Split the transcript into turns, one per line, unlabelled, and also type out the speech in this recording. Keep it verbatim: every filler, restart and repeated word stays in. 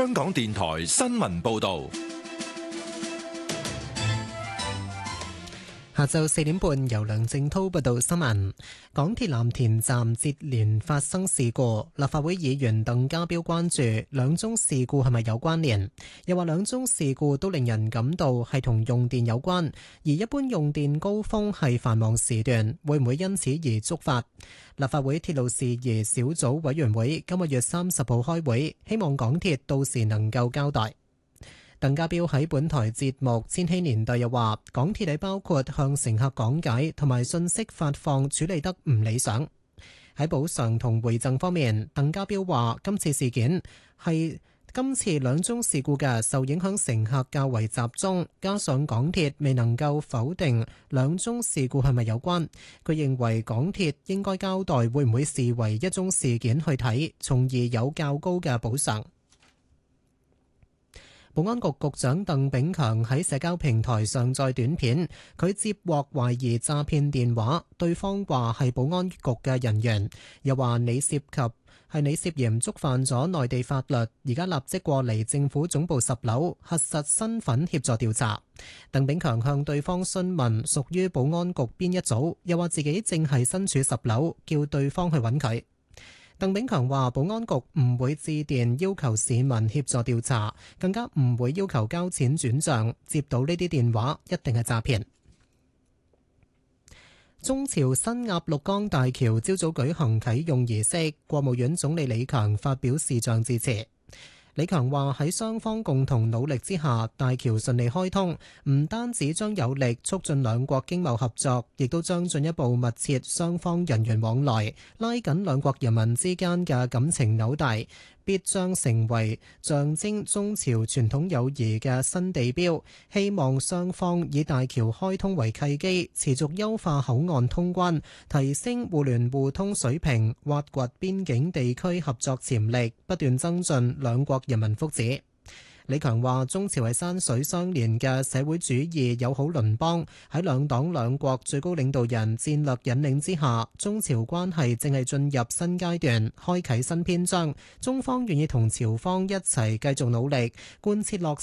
香港電台新聞報道。
下晝四點半，由梁正滔報道新聞。港鐵藍田站接連發生事故，立法會議員鄧家彪關注兩宗事故係咪有關聯，又話兩宗事故都令人感到係同用電有關，而一般用電高峰係繁忙時段，會唔會因此而觸發？立法會鐵路事宜小組委員會今個月三十號開會，希望港鐵到時能夠交代。鄧家彪喺本台節目《千禧年代》又話，港鐵喺包括向乘客講解同埋信息發放處理得唔理想。喺補償同回贈方面，鄧家彪話今次事件係今次兩宗事故嘅受影響乘客較為集中，加上港鐵未能夠否定兩宗事故係咪有關，佢認為港鐵應該交代會唔會視為一宗事件去睇，從而有較高嘅補償。保安局局長鄧炳強喺社交平台上載短片，佢接獲懷疑詐騙電話，對方話係保安局嘅人員，又話你涉及係你涉嫌觸犯咗內地法律，而家立即過嚟政府總部十樓核實身份協助調查。鄧炳強向對方詢問屬於保安局邊一組，又話自己正係身處十樓，叫對方去揾佢。鄧炳強話：保安局唔會致電要求市民協助調查，更加唔會要求交錢轉賬。接到呢啲電話，一定係詐騙。中朝新鴨綠江大橋朝早舉行啟用儀式，國務院總理李強發表視像致辭。李強話喺雙方共同努力之下，大橋順利開通，唔單止將有力促進兩國經貿合作，亦都將進一步密切雙方人員往來，拉緊兩國人民之間嘅感情紐帶，必將成為象徵中朝傳統友誼嘅新地標。希望雙方以大橋開通為契機，持續優化口岸通關，提升互聯互通水平，挖掘邊境地區合作潛力，不斷增進兩國人民福祉。李強話：中朝係山水相連嘅社會主義友好鄰邦，喺兩黨兩國最高領導人戰略引領之下，中朝關係正係進入新階段，開啟新篇章。中方願意同朝方一齊繼續努力，貫徹落